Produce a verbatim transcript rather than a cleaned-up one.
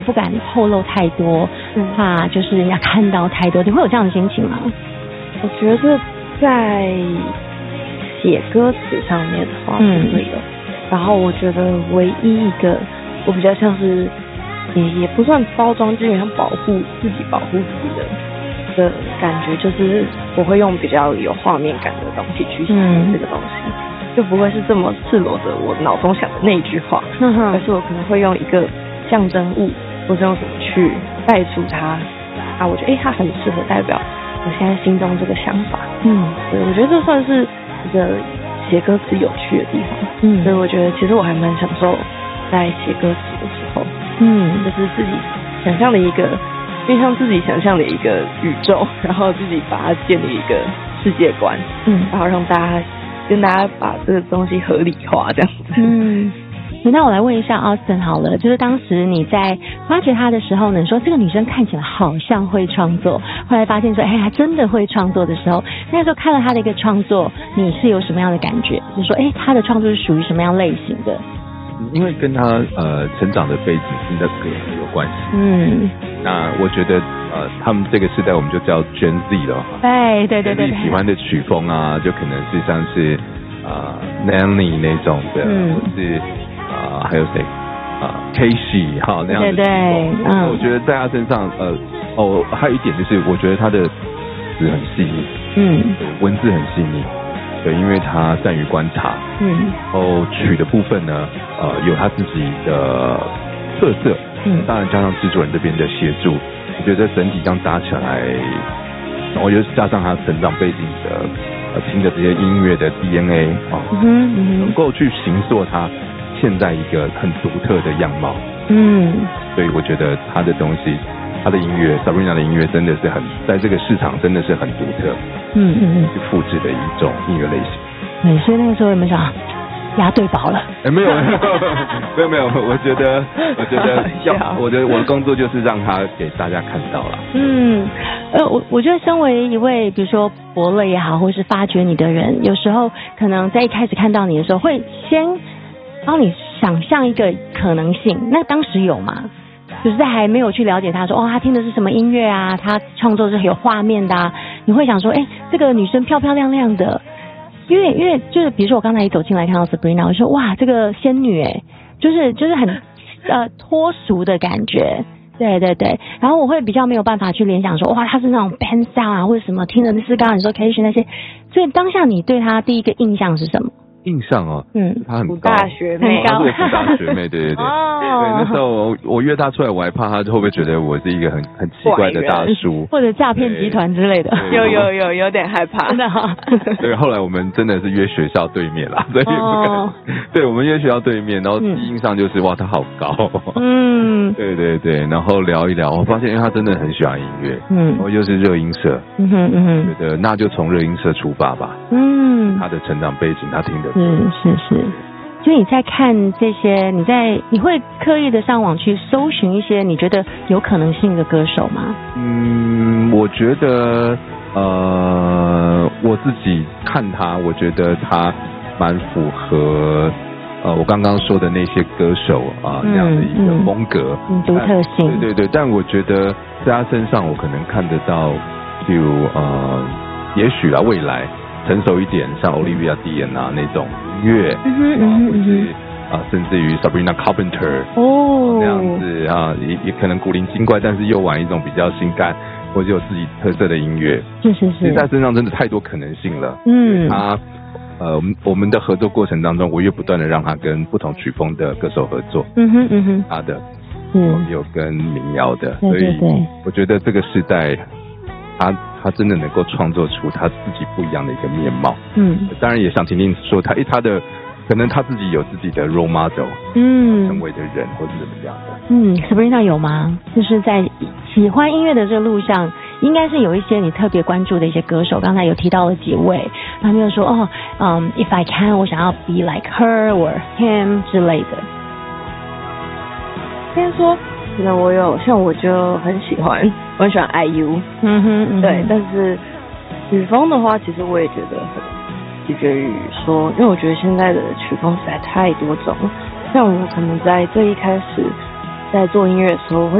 不敢透露太多，怕就是人家看到太多，你会有这样的心情吗？ 我觉得在写歌词上面的话不会有，嗯、然后我觉得唯一一个我比较像是也也不算包装，就有点像保护自己、保护自己的的感觉，就是我会用比较有画面感的东西去写这个东西。嗯，就不会是这么赤裸的我脑中想的那一句话，嗯、而是我可能会用一个象征物，或是用什么去带出它啊，我觉得哎、欸，它很适合代表我现在心中这个想法。嗯，对，我觉得这算是一个写歌词有趣的地方。嗯，所以我觉得其实我还蛮享受在写歌词的时候，嗯，就是自己想象的一个，就像自己想象的一个宇宙，然后自己把它建立一个世界观，嗯，然后让大家。跟大家把这个东西合理化，这样子。嗯， 那我来问一下 Austin 好了，就是当时你在发掘他的时候呢，你说这个女生看起来好像会创作，后来发现说，哎，还真的会创作的时候，那时候看了他的一个创作，你是有什么样的感觉？就是说，哎，他的创作是属于什么样类型的？ 因为跟他呃成长的背景是那个有关系。嗯，那我觉得呃他们这个时代我们就叫 Gen Z 了。 对对对对。 自己喜欢的曲风啊，就可能是像是呃 Nanny 那种的，嗯、或是啊、呃、还有谁啊 Casey 哈那样的曲风。对对嗯。我觉得在他身上呃哦还有一点就是我觉得他的词很细腻，嗯，文字很细腻。对，因为他善于观察，嗯，然后曲的部分呢，呃，有他自己的特色，嗯，当然加上制作人这边的协助，我觉得整体这样搭起来，然后又加上他成长背景的呃听的这些音乐的 D N A 啊、哦，嗯嗯，能够去形塑他现在一个很独特的样貌，嗯，所以我觉得他的东西。他的音乐 Sabrina 的音乐真的是很在这个市场真的是很独特，嗯嗯嗯，去复制的一种音乐类型。 对，所以那个时候有没有想押对宝了？ 哎、欸，没有没有没有，我觉得我觉得要我的我的工作就是让他给大家看到了。 嗯，呃，我我觉得身为一位比如说伯乐也好，或是发掘你的人，有时候可能在一开始看到你的时候，会先帮你想象一个可能性。那当时有吗？就是在还没有去了解他说哦，他听的是什么音乐啊，他创作是有画面的啊，你会想说，哎，这个女生漂漂亮亮的，因为因为就是比如说我刚才一走进来看到 Sabrina， 我说哇，这个仙女哎，就是就是很呃脱俗的感觉，对对对，然后我会比较没有办法去联想说哇，她是那种 band sound 啊，或者什么听的是刚刚你说 Casey 那些，所以当下你对她第一个印象是什么？ 印象哦，嗯，她很高， 大学妹， 她是我福大学妹，对对对，哦，对，那时候我我约她出来，我还怕她会不会觉得我是一个很很奇怪的大叔， 或者诈骗集团之类的， 有有有有点害怕， 真的哈。 对，后来我们真的是约学校对面啦，所以不敢，哦，对，我们约学校对面，然后第一印象就是哇，她好高，嗯，对对对，然后聊一聊，我发现因为她真的很喜欢音乐，嗯，然后又是热音社，嗯哼嗯哼，觉得那就从热音社出发吧，嗯，她的成长背景，她听的。 是是是，所以你在看这些，你在你会刻意的上网去搜寻一些你觉得有可能性的歌手吗？ 嗯，我觉得呃，我自己看他，我觉得他蛮符合呃我刚刚说的那些歌手啊，呃嗯，那样的一个风格， 嗯，独特性。 对对对，但我觉得在他身上，我可能看得到，譬如呃，也许啦，未来。成熟一点，像 Olivia Dean 啊那种音乐，嗯哼嗯哼，或是啊，甚至于 Sabrina Carpenter 哦那样子啊，也也可能古灵精怪，但是又玩一种比较性感或者有自己特色的音乐。 是是是， 在身上真的太多可能性了。嗯，他呃，我们我们的合作过程当中，我也不断的让他跟不同曲风的歌手合作。嗯哼嗯哼，他的嗯有跟民谣的， 对对对，所以我觉得这个时代他。他真的能够创作出他自己不一样的一个面貌。嗯，当然也想听听说他，他的可能他自己有自己的 role model， 嗯，成为的人或是怎么样的。 嗯 ，Sabrina 有吗？就是在喜欢音乐的这个路上，应该是有一些你特别关注的一些歌手。刚才有提到了几位，他们就说哦，嗯 ，If I can， 我想要 be like her or him 之类的。 虽然说。那我有像我就很喜欢，我很喜欢 I U， 嗯哼，嗯哼，对，但是曲风的话，其实我也觉得很取决于说，因为我觉得现在的曲风实在太多种了。像我可能在最一开始在做音乐的时候，我会